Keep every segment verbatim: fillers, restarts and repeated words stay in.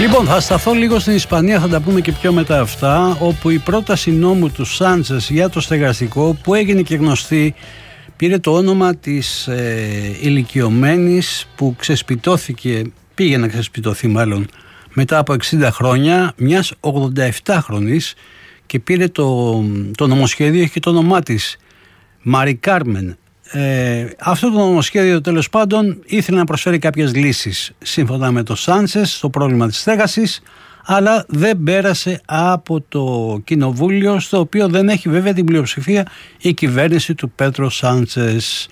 Λοιπόν, θα σταθώ λίγο στην Ισπανία, θα τα πούμε και πιο μετά αυτά, όπου η πρόταση νόμου του Σάντσες για το στεγαστικό, που έγινε και γνωστή, πήρε το όνομα της ε, ηλικιωμένης που ξεσπιτώθηκε, πήγε να ξεσπιτωθεί μάλλον, μετά από εξήντα χρόνια, μιας ογδονταεπτάχρονης, και πήρε το, το νομοσχέδιο, έχει και το όνομά της, Μαρι Κάρμεν. Ε, αυτό το νομοσχέδιο τέλος πάντων ήθελε να προσφέρει κάποιες λύσεις σύμφωνα με το Σάντσες στο πρόβλημα της στέγασης, αλλά δεν πέρασε από το κοινοβούλιο, στο οποίο δεν έχει βέβαια την πλειοψηφία η κυβέρνηση του Πέτρο Σάντσες.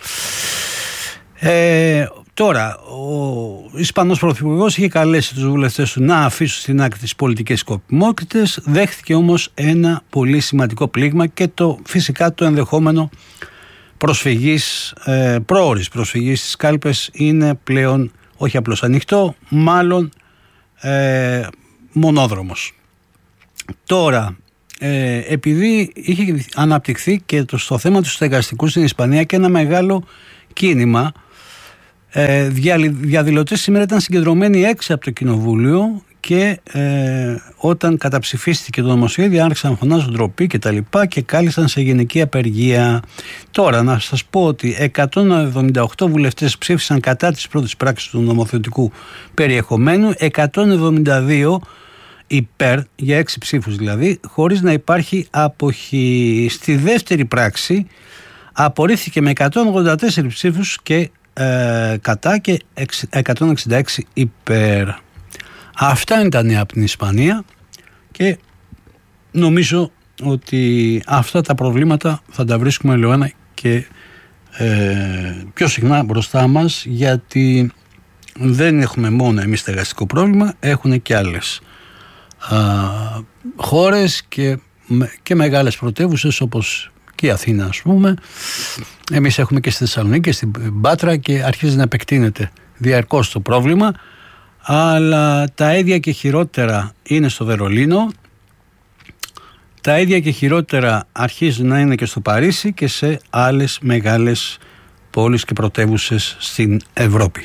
Ε, τώρα, ο Ισπανός Πρωθυπουργός είχε καλέσει τους βουλευτές του να αφήσουν στην άκρη τις πολιτικές σκοπιμότητες, δέχθηκε όμως ένα πολύ σημαντικό πλήγμα και το, φυσικά το ενδεχόμενο προσφυγής, ε, πρόορης προσφυγής στις κάλπες είναι πλέον όχι απλώς ανοιχτό, μάλλον ε, μονόδρομος. Τώρα, ε, επειδή είχε αναπτυχθεί και το, στο θέμα του στεγαστικού στην Ισπανία και ένα μεγάλο κίνημα, ε, δια, διαδηλωτές σήμερα ήταν συγκεντρωμένοι έξω από το κοινοβούλιο και ε, όταν καταψηφίστηκε το νομοσχέδιο άρχισαν να φωνάζουν ντροπή και τα λοιπά και κάλεσαν σε γενική απεργία. Τώρα να σας πω ότι εκατόν εβδομήντα οκτώ βουλευτές ψήφισαν κατά της πρώτης πράξης του νομοθετικού περιεχομένου, εκατόν εβδομήντα δύο υπέρ, για έξι ψήφους δηλαδή, χωρίς να υπάρχει αποχή. Στη δεύτερη πράξη απορρίφθηκε με εκατόν ογδόντα τέσσερις ψήφους και ε, κατά και εκατόν εξήντα έξι υπέρ. Αυτά είναι τα νέα από την Ισπανία και νομίζω ότι αυτά τα προβλήματα θα τα βρίσκουμε λεωένα και ε, πιο συχνά μπροστά μας, γιατί δεν έχουμε μόνο εμείς στεγαστικό πρόβλημα, έχουν και άλλες α, χώρες και, και μεγάλες πρωτεύουσες όπως και η Αθήνα, ας πούμε. Εμείς έχουμε και στη Θεσσαλονίκη και στην Πάτρα και αρχίζει να επεκτείνεται διαρκώς το πρόβλημα. Αλλά τα ίδια και χειρότερα είναι στο Βερολίνο, τα ίδια και χειρότερα αρχίζουν να είναι και στο Παρίσι και σε άλλες μεγάλες πόλεις και πρωτεύουσες στην Ευρώπη.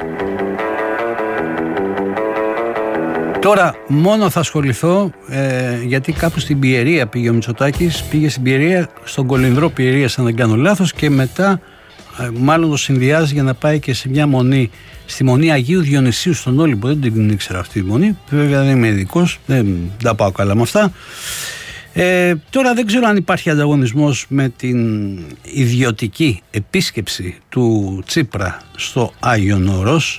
Τώρα μόνο θα ασχοληθώ ε, γιατί κάπου στην Πιερία πήγε ο Μητσοτάκης, πήγε στην Πιερία, στον Κολυνδρό Πιερίας αν δεν κάνω λάθος, και μετά ε, μάλλον το συνδυάζει για να πάει και σε μια μονή, στη μονή Αγίου Διονυσίου στον Όλυμπο. Δεν την ήξερα αυτή τη μονή, βέβαια δεν είμαι ειδικός, δεν τα πάω καλά με αυτά. Ε, τώρα δεν ξέρω αν υπάρχει ανταγωνισμός με την ιδιωτική επίσκεψη του Τσίπρα στο Άγιον Όρος.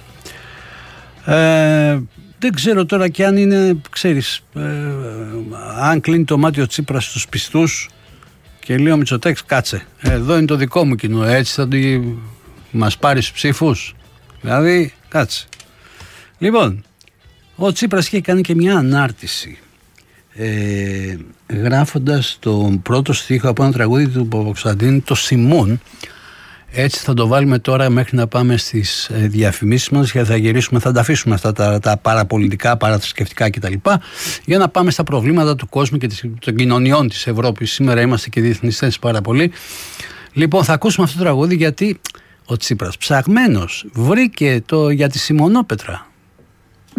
Ε, δεν ξέρω τώρα και αν είναι, ξέρεις, ε, αν κλείνει το μάτι ο Τσίπρας στους πιστούς και λέει ο Μητσοτάκης, κάτσε, εδώ είναι το δικό μου κοινό, έτσι θα το, μας πάρεις ψήφους. Δηλαδή, κάτσε. Λοιπόν, ο Τσίπρας είχε κάνει και μια ανάρτηση ε, γράφοντας τον πρώτο στίχο από ένα τραγούδι του Παπακοσταντίνου, το Σιμών. Έτσι θα το βάλουμε τώρα μέχρι να πάμε στις ε, διαφημίσεις μας και θα γυρίσουμε, θα τα αφήσουμε αυτά τα, τα παραπολιτικά, παραθρησκευτικά κτλ. Για να πάμε στα προβλήματα του κόσμου και των κοινωνιών της Ευρώπης. Σήμερα είμαστε και διεθνιστές πάρα πολύ. Λοιπόν, θα ακούσουμε αυτό το τραγούδι γιατί ο Τσίπρας ψαγμένος βρήκε το για τη Σιμονόπετρα.